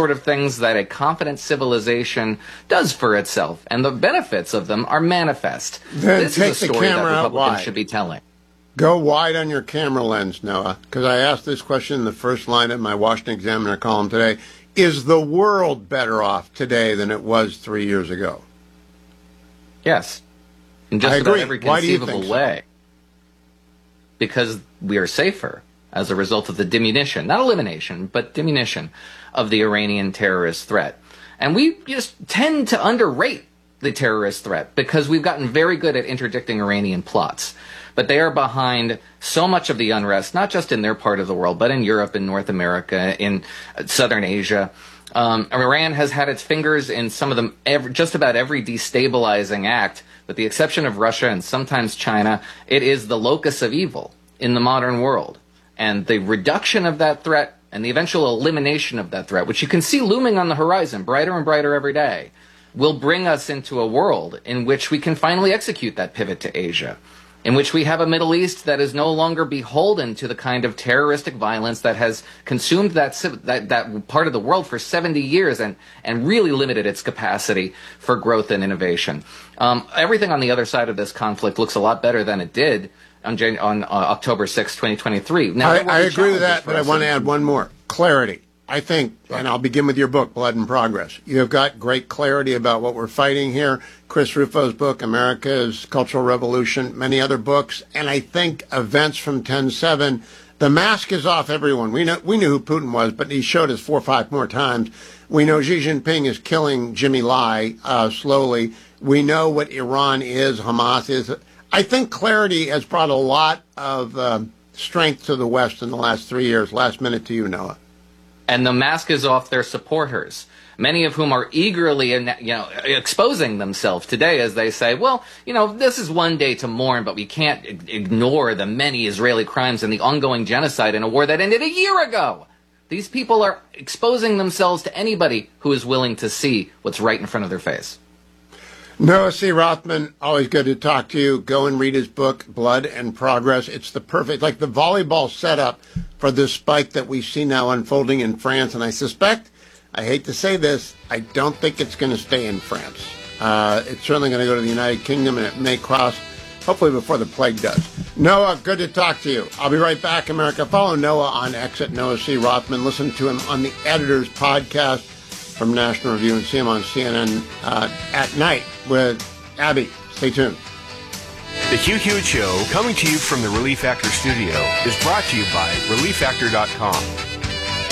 sort of things that a confident civilization does for itself, and the benefits of them are manifest. Then this take is a the story camera that out Republicans wide. should be telling. Go wide on your camera lens, Noah, because I asked this question in the first line of my Washington Examiner column today. Is the world better off today than it was 3 years ago? Yes. In just I about agree. every Why do you conceivable think so? way. Because we are safer as a result of the diminution, not elimination, but diminution of the Iranian terrorist threat. And we just tend to underrate the terrorist threat because we've gotten very good at interdicting Iranian plots. But they are behind so much of the unrest, not just in their part of the world, but in Europe, in North America, in Southern Asia. Iran has had its fingers in some of them, just about every destabilizing act, with the exception of Russia and sometimes China. It is the locus of evil in the modern world. And the reduction of that threat and the eventual elimination of that threat, which you can see looming on the horizon, brighter and brighter every day, will bring us into a world in which we can finally execute that pivot to Asia, in which we have a Middle East that is no longer beholden to the kind of terroristic violence that has consumed that part of the world for 70 years and really limited its capacity for growth and innovation. Everything on the other side of this conflict looks a lot better than it did on October 6, 2023. Now, I agree with that, but I want to add one more. Clarity. I think, and I'll begin with your book, Blood and Progress. You have got great clarity about what we're fighting here. Chris Rufo's book, America's Cultural Revolution, many other books. And I think events from 10/7, the mask is off everyone. We knew who Putin was, but he showed us 4 or 5 more times. We know Xi Jinping is killing Jimmy Lai slowly. We know what Iran is, Hamas is. I think clarity has brought a lot of strength to the West in the last 3 years. Last minute to you, Noah. And the mask is off their supporters, many of whom are eagerly, exposing themselves today as they say, well, this is one day to mourn, but we can't ignore the many Israeli crimes and the ongoing genocide in a war that ended a year ago. These people are exposing themselves to anybody who is willing to see what's right in front of their face. Noah C. Rothman, always good to talk to you. Go and read his book, Blood and Progress. It's the perfect, like the volleyball setup for this spike that we see now unfolding in France. And I suspect, I hate to say this, I don't think it's going to stay in France. It's certainly going to go to the United Kingdom, and it may cross, hopefully before the plague does. Noah, good to talk to you. I'll be right back, America. Follow Noah on X at Noah C. Rothman. Listen to him on the Editor's Podcast from National Review, and see him on CNN at night with Abby. Stay tuned. The Hugh Hewitt Show, coming to you from the Relief Factor studio, is brought to you by ReliefFactor.com.